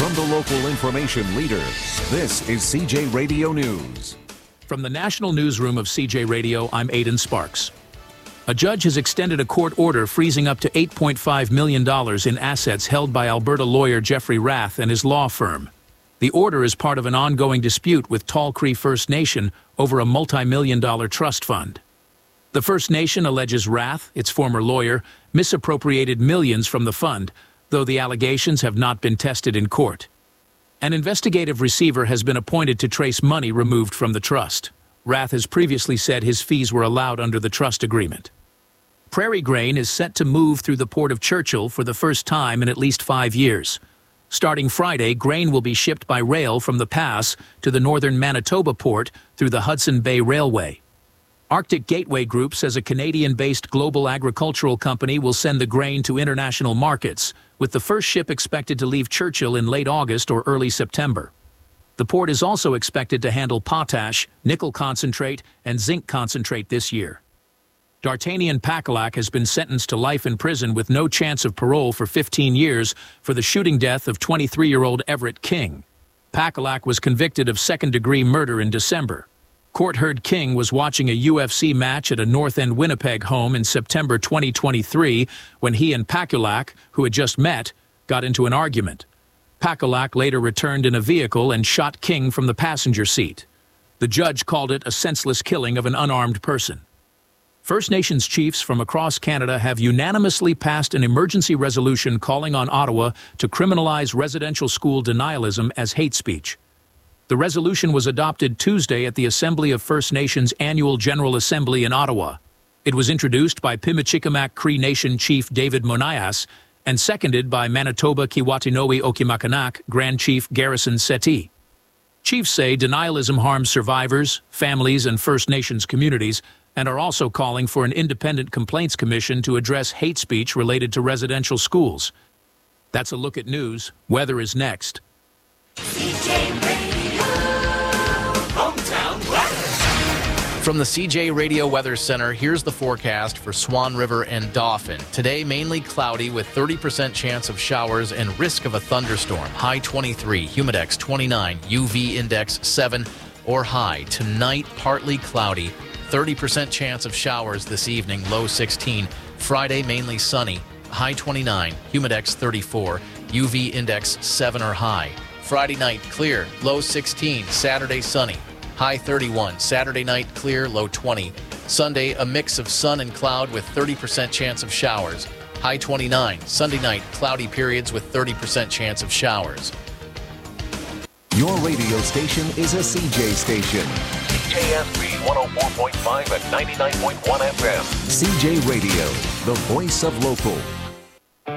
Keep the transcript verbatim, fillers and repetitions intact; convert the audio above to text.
From the local information leader, this is C J Radio News. From the National Newsroom of C J Radio, I'm Aidan Sparks. A judge has extended a court order freezing up to eight point five million dollars in assets held by Alberta lawyer Jeffrey Rath and his law firm. The order is part of an ongoing dispute with Tall Cree First Nation over a multi-million dollar trust fund. The First Nation alleges Rath, its former lawyer, misappropriated millions from the fund, though the allegations have not been tested in court. An investigative receiver has been appointed to trace money removed from the trust. Rath has previously said his fees were allowed under the trust agreement. Prairie grain is set to move through the Port of Churchill for the first time in at least five years. Starting Friday, grain will be shipped by rail from the pass to the northern Manitoba port through the Hudson Bay Railway. Arctic Gateway Group says a Canadian-based global agricultural company will send the grain to international markets, with the first ship expected to leave Churchill in late August or early September. The port is also expected to handle potash, nickel concentrate, and zinc concentrate this year. D'Artagnan Pakalak has been sentenced to life in prison with no chance of parole for fifteen years for the shooting death of twenty-three-year-old Everett King. Pakalak was convicted of second-degree murder in December. Court heard King was watching a U F C match at a North End Winnipeg home in September twenty twenty-three when he and Pakalak, who had just met, got into an argument. Pakalak later returned in a vehicle and shot King from the passenger seat. The judge called it a senseless killing of an unarmed person. First Nations chiefs from across Canada have unanimously passed an emergency resolution calling on Ottawa to criminalize residential school denialism as hate speech. The resolution was adopted Tuesday at the Assembly of First Nations Annual General Assembly in Ottawa. It was introduced by Pimicikamak Cree Nation Chief David Monias and seconded by Manitoba Kiwatinowi Okimakanak Grand Chief Garrison Settee. Chiefs say denialism harms survivors, families, and First Nations communities, and are also calling for an independent complaints commission to address hate speech related to residential schools. That's a look at news. Weather is next. C J Radio Hometown Weather. From the C J Radio Weather Center, here's the forecast for Swan River and Dauphin. Today, mainly cloudy with thirty percent chance of showers and risk of a thunderstorm. High twenty-three, humidex twenty-nine, U V index seven or high. Tonight, partly cloudy, thirty percent chance of showers this evening, low sixteen. Friday, mainly sunny, high twenty-nine, humidex thirty-four, U V index seven or high. Friday night, clear, low sixteen. Saturday, sunny, high thirty-one. Saturday night, clear, low twenty. Sunday, a mix of sun and cloud with thirty percent chance of showers, high twenty-nine. Sunday night, cloudy periods with thirty percent chance of showers. Your radio station is a C J station. C J S B one oh four point five and ninety-nine point one F M. C J Radio, the voice of local.